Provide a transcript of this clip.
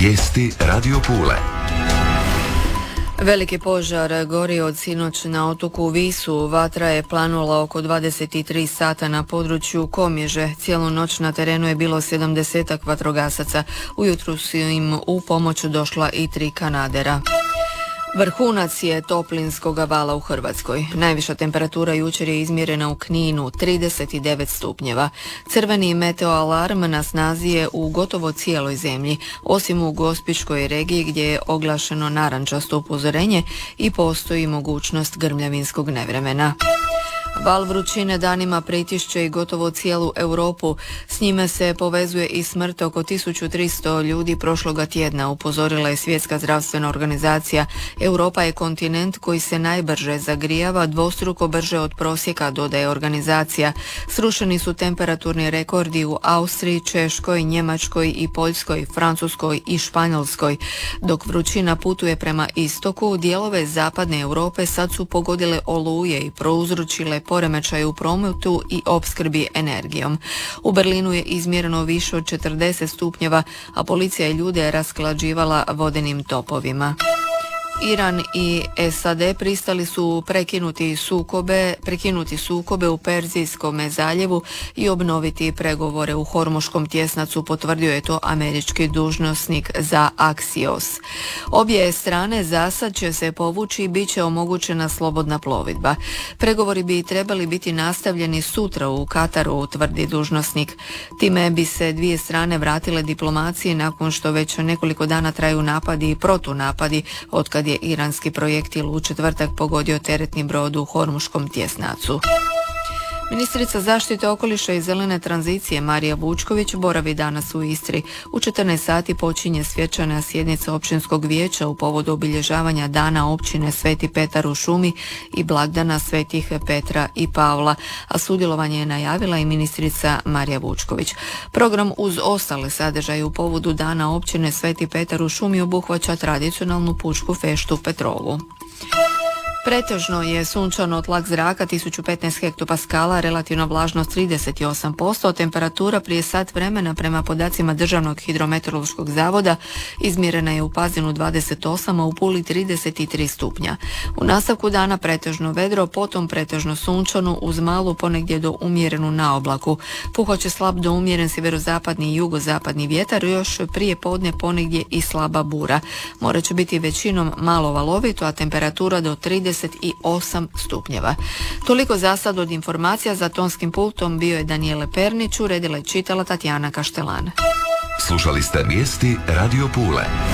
Vijesti Radio Pule. Veliki požar gori od sinoć na otoku Visu. Vatra je planula oko 23 sata na području Komježe. Cijelu noć na terenu je bilo 70-ak vatrogasaca. Ujutro su im u pomoć došla i 3 kanadera. Vrhunac je toplinskog vala u Hrvatskoj. Najviša temperatura jučer je izmjerena u Kninu, 39 stupnjeva. Crveni meteoalarm na snazi je u gotovo cijeloj zemlji, osim u Gospićkoj regiji gdje je oglašeno narančasto upozorenje i postoji mogućnost grmljavinskog nevremena. Val vrućine danima pritišće i gotovo cijelu Europu. S njime se povezuje i smrt oko 1300 ljudi prošloga tjedna, upozorila je Svjetska zdravstvena organizacija. Europa je kontinent koji se najbrže zagrijava, dvostruko brže od prosjeka, dodaje organizacija. Srušeni su temperaturni rekordi u Austriji, Češkoj, Njemačkoj i Poljskoj, Francuskoj i Španjolskoj. Dok vrućina putuje prema istoku, dijelove zapadne Europe sad su pogodile oluje i prouzročile poremećaj u prometu i opskrbi energijom. U Berlinu je izmjereno više od 40 stupnjeva, a policija je ljude rasklađivala vodenim topovima. Iran i SAD pristali su prekinuti sukobe u Perzijskom zaljevu i obnoviti pregovore u Hormuškom tjesnacu, potvrdio je to američki dužnosnik za Axios. Obje strane zasad će se povući i bit će omogućena slobodna plovidba. Pregovori bi trebali biti nastavljeni sutra u Kataru, tvrdi dužnosnik. Time bi se dvije strane vratile diplomaciji nakon što već nekoliko dana traju napadi i protunapadi otkad je iranski projektil u četvrtak pogodio teretni brod u Hormuškom tjesnacu. Ministrica zaštite okoliša i zelene tranzicije Marija Vučković boravi danas u Istri. U 14 sati počinje svečana sjednica općinskog vijeća u povodu obilježavanja dana općine Sveti Petar u šumi i blagdana Svetih Petra i Pavla, a sudjelovanje je najavila i ministrica Marija Vučković. Program uz ostale sadržaje u povodu dana općine Sveti Petar u šumi obuhvaća tradicionalnu pučku feštu Petrovu. Pretežno je sunčano, tlak zraka 1015 hektopaskala, relativna vlažnost 38%, temperatura prije sat vremena prema podacima Državnog hidrometeorološkog zavoda izmjerena je u Pazinu 28, a u Puli 33 stupnja. U nastavku dana pretežno vedro, potom pretežno sunčano uz malu ponegdje do umjerenu naoblaku. Puhat će slab do umjeren sjeverozapadni i jugozapadni vjetar, još prije podne ponegdje i slaba bura. More će biti većinom malo valovito, a temperatura do 38 stupnjeva. Toliko za sad od informacija. Za tonskim pultom bio je Danijele Pernić, uredila i čitala Tatjana Kaštelan. Slušali ste vijesti Radio Pule.